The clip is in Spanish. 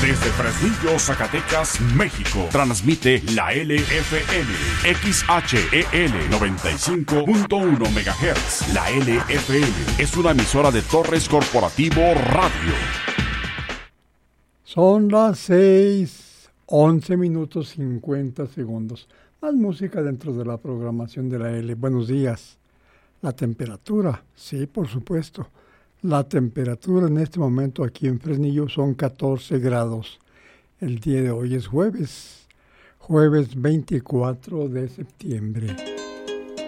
Desde Fresnillo, Zacatecas, México, transmite la LFN, XHEL 95.1 MHz. La LFN es una emisora de Torres Corporativo Radio. Son las 6:11 minutos 50 segundos. Más música dentro de la programación de la L. Buenos días. La temperatura, sí, por supuesto. La temperatura en este momento aquí en Fresnillo son 14 grados. El día de hoy es jueves 24 de septiembre.